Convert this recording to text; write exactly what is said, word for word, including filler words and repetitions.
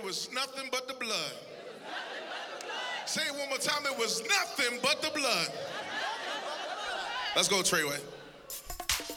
was nothing but the blood. Say it one more time. It was nothing but the blood. Let's go, Treyway.